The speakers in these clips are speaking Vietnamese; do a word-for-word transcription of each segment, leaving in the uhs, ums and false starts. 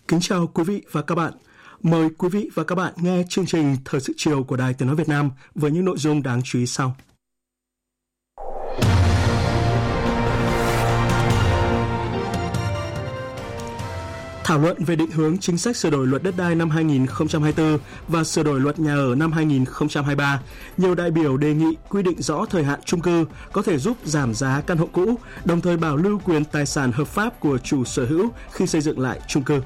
Kính chào quý vị và các bạn. Mời quý vị và các bạn nghe chương trình Thời sự chiều của Đài Tiếng nói Việt Nam với những nội dung đáng chú ý sau. Thảo luận về định hướng chính sách sửa đổi luật đất đai năm hai nghìn không trăm hai mươi tư và sửa đổi luật nhà ở năm hai nghìn không trăm hai mươi ba, nhiều đại biểu đề nghị quy định rõ thời hạn chung cư có thể giúp giảm giá căn hộ cũ, đồng thời bảo lưu quyền tài sản hợp pháp của chủ sở hữu khi xây dựng lại chung cư.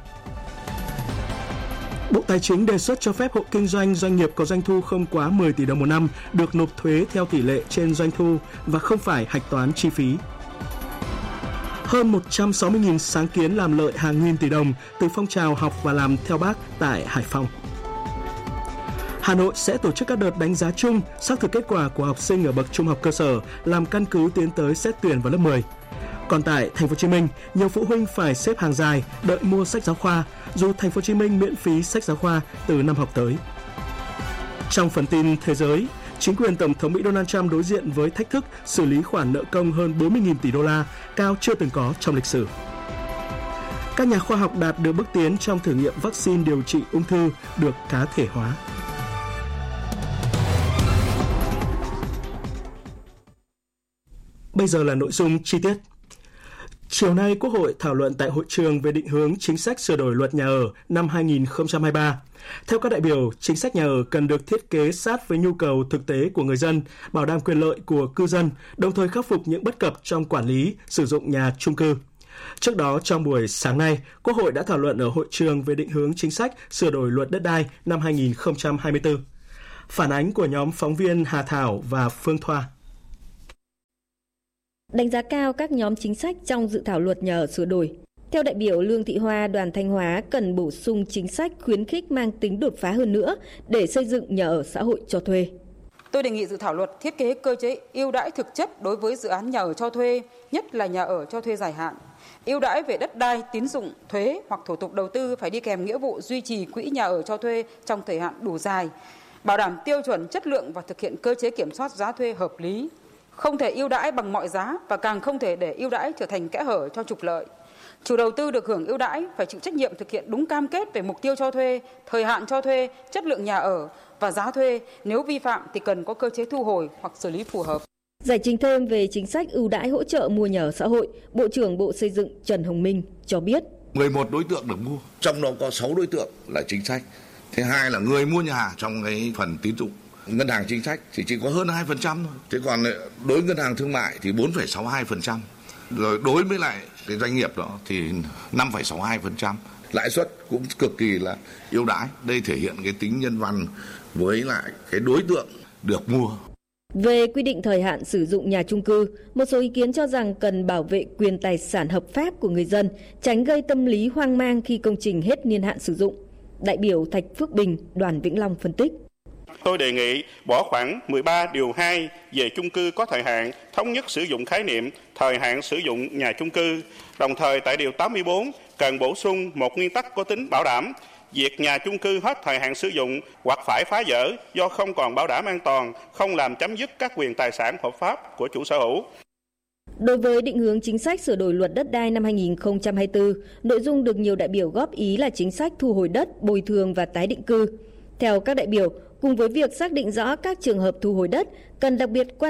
Bộ Tài chính đề xuất cho phép hộ kinh doanh, doanh nghiệp có doanh thu không quá mười tỷ đồng một năm được nộp thuế theo tỷ lệ trên doanh thu và không phải hạch toán chi phí. Hơn một trăm sáu mươi nghìn sáng kiến làm lợi hàng nghìn tỷ đồng từ phong trào học và làm theo Bác tại Hải Phòng. Hà Nội sẽ tổ chức các đợt đánh giá chung, xác thực kết quả của học sinh ở bậc trung học cơ sở làm căn cứ tiến tới xét tuyển vào lớp mười. Còn tại Thành phố Hồ Chí Minh, nhiều phụ huynh phải xếp hàng dài đợi mua sách giáo khoa, dù Thành phố Hồ Chí Minh miễn phí sách giáo khoa từ năm học tới. Trong phần tin thế giới, chính quyền Tổng thống Mỹ Donald Trump đối diện với thách thức xử lý khoản nợ công hơn bốn mươi nghìn tỷ đô la, cao chưa từng có trong lịch sử. Các nhà khoa học đạt được bước tiến trong thử nghiệm vaccine điều trị ung thư được cá thể hóa. Bây giờ là nội dung chi tiết. Chiều nay, Quốc hội thảo luận tại hội trường về định hướng chính sách sửa đổi luật nhà ở năm hai nghìn không trăm hai mươi ba. Theo các đại biểu, chính sách nhà ở cần được thiết kế sát với nhu cầu thực tế của người dân, bảo đảm quyền lợi của cư dân, đồng thời khắc phục những bất cập trong quản lý, sử dụng nhà chung cư. Trước đó, trong buổi sáng nay, Quốc hội đã thảo luận ở hội trường về định hướng chính sách sửa đổi luật đất đai năm hai nghìn không trăm hai mươi tư. Phản ánh của nhóm phóng viên Hà Thảo và Phương Thoa. Đánh giá cao các nhóm chính sách trong dự thảo luật nhà ở sửa đổi. Theo đại biểu Lương Thị Hoa, đoàn Thanh Hóa cần bổ sung chính sách khuyến khích mang tính đột phá hơn nữa để xây dựng nhà ở xã hội cho thuê. Tôi đề nghị dự thảo luật thiết kế cơ chế ưu đãi thực chất đối với dự án nhà ở cho thuê, nhất là nhà ở cho thuê dài hạn. Ưu đãi về đất đai, tín dụng, thuế hoặc thủ tục đầu tư phải đi kèm nghĩa vụ duy trì quỹ nhà ở cho thuê trong thời hạn đủ dài, bảo đảm tiêu chuẩn chất lượng và thực hiện cơ chế kiểm soát giá thuê hợp lý. Không thể ưu đãi bằng mọi giá và càng không thể để ưu đãi trở thành kẽ hở cho trục lợi. Chủ đầu tư được hưởng ưu đãi phải chịu trách nhiệm thực hiện đúng cam kết về mục tiêu cho thuê, thời hạn cho thuê, chất lượng nhà ở và giá thuê. Nếu vi phạm thì cần có cơ chế thu hồi hoặc xử lý phù hợp. Giải trình thêm về chính sách ưu đãi hỗ trợ mua nhà ở xã hội, Bộ trưởng Bộ Xây dựng Trần Hồng Minh cho biết. mười một đối tượng được mua, trong đó có sáu đối tượng là chính sách. Thứ hai là người mua nhà trong cái phần tín dụng. Ngân hàng chính sách thì chỉ có hơn hai phần trăm thôi. Thế còn đối với ngân hàng thương mại thì bốn phẩy sáu mươi hai phần trăm. Rồi đối với lại cái doanh nghiệp đó thì năm phẩy sáu mươi hai phần trăm. Lãi suất cũng cực kỳ là ưu đãi. Đây thể hiện cái tính nhân văn với lại cái đối tượng được mua. Về quy định thời hạn sử dụng nhà chung cư, một số ý kiến cho rằng cần bảo vệ quyền tài sản hợp pháp của người dân, tránh gây tâm lý hoang mang khi công trình hết niên hạn sử dụng. Đại biểu Thạch Phước Bình, đoàn Vĩnh Long phân tích. Tôi đề nghị bỏ khoảng mười ba điều hai về chung cư có thời hạn, thống nhất sử dụng khái niệm thời hạn sử dụng nhà chung cư. Đồng thời tại điều tám mươi tư cần bổ sung một nguyên tắc có tính bảo đảm. Việc nhà chung cư hết thời hạn sử dụng hoặc phải phá dỡ do không còn bảo đảm an toàn, không làm chấm dứt các quyền tài sản hợp pháp của chủ sở hữu. Đối với định hướng chính sách sửa đổi luật đất đai năm hai nghìn không trăm hai mươi tư, nội dung được nhiều đại biểu góp ý là chính sách thu hồi đất, bồi thường và tái định cư. Theo các đại biểu, cùng với việc xác định rõ các trường hợp thu hồi đất, cần đặc biệt quan